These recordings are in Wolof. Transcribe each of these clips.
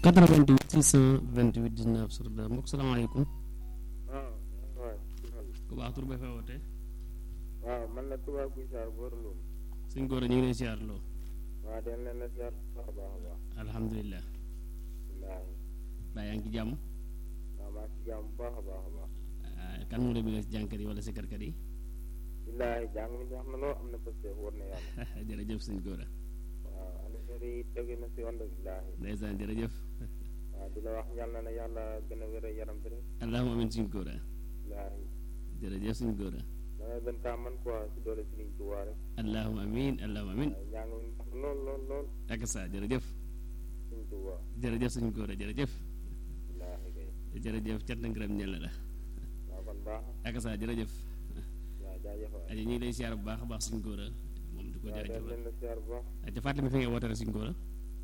88 628 19 sur 2 mbokk salaamaaleykum. waaw. ku baax tur ba fay woote. waaw man la Touba Guy Sarr Góor Loum. suñ góor ñu ngi lay siyaar loo. waaw dañ leen a siyaar bu baax a baax a baax. alhamdulilah. wallaahi. baa yaa ngi ci jàmm. waaw maa ngi ci jàmm bu baax a baax a baax. kan mu la bëgg si jànkat yi wala si karkat yi. wallaahi jàng mi neex na lool am na pëste wóor na yàlla. jërëjëf suñ góor. waaw affaire yi tegu na si wàllu wallaahi. ndeysaan jërëjëf. waaw di la wax yàlla na yàlla gën a wér yaram bi rek. allahumma amiin suñ góor. wallaahi. jërëjëf suñ góor. da ngay gën kaa man quoi si doole Sëriñ Tuubaa rek. allahumma amiin allahumma amiin. waaw njàng mi neex na lool lool lool. ak sa jërëjëf. Sëriñ Tuubaa. jërëjëf suñ góor jërëjëf. wallaahi kay. jërëjëf cat na ngërëm ñeel la. waaw kon baax na. ak sa jërëjëf. waaw jaajëf waay. aja ñu ngi lay siyaar bu baax a baax suñ góor moom di ko waaw dañ jaajëfal. leen a siyaar bu baax. aja fàttali mi fi nga woote rek suñ góor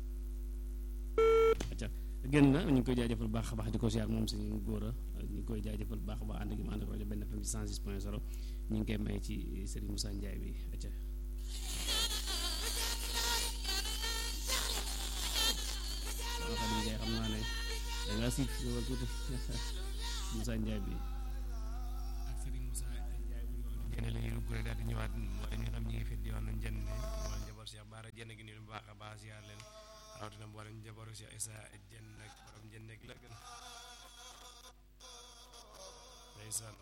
aca génn na ñu ngi koy jaajëfal baax a baax di ko siyaar moom suñu góor ñu ngi koy jaajëfal baax a baax ànd gi ma ànd ak rajo benn FM ci 106.0 ñu ngi koy may ci Serigne Moussa Ndiaye bi aca soxna Xadim Ndiaye xam naa ne da ngaa siif wala tuuti Moussa Ndiaye bi ak Serigne Moussa Ndiaye bu ñu woon jëne la ñuy rugg rek daal di ñëwaat mooy ñi xam ñi ngi fi di yoon jënd wala njaboot Cheikh Bara jënd gi nii bu baax a baax ziar leen rawatina mboolem njabootu Cheikh Issa jënd nag borom jënd nekk la gën ndeysaan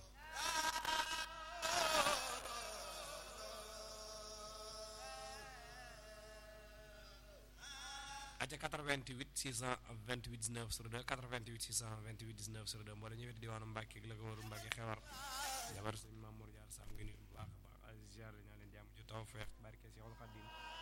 aca 88 628 19 sur 2 88 628 19 sur 2 mboolem ñu fi di diwaanu Mbàkke ak la ko waru Mbàkke xewar jabar sëñ Mamour Diar Sam ngi nuyu bu baax a baax ziar ñaa leen jàmm ci tawfeex barke Seexul Xadiim